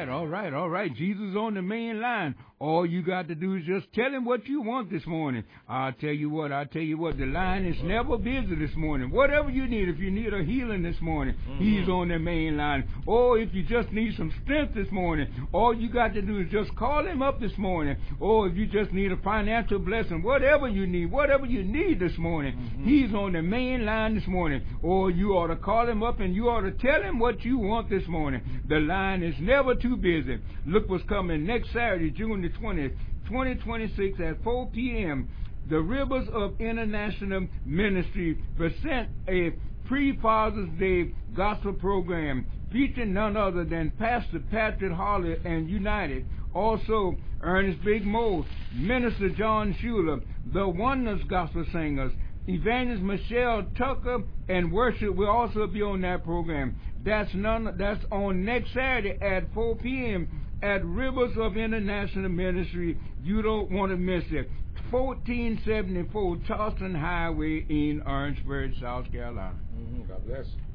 all right. Jesus on the main line. All you got to do is just tell him what you want this morning. I'll tell you what, the line is never busy this morning. Whatever you need, if you need a healing this morning, he's on the main line. Or if you just need some strength this morning, all you got to do is just call him up this morning. Or if you just need a financial blessing, whatever you need this morning, he's on the main line this morning. Or you ought to call him up and you ought to tell him what you want this morning. The line is never too busy. Look what's coming next Saturday, June the 20th, 2026 at 4 p.m. The Rivers of International Ministry present a pre-Father's Day gospel program featuring none other than Pastor Patrick Harley and United. Also, Ernest Big Mo, Minister John Schuler, the Oneness Gospel Singers, Evangelist Michelle Tucker, and worship will also be on that program. That's on next Saturday at 4 p.m. at Rivers of International Ministry. You don't want to miss it. 1474 Charleston Highway in Orangeburg, South Carolina. God bless.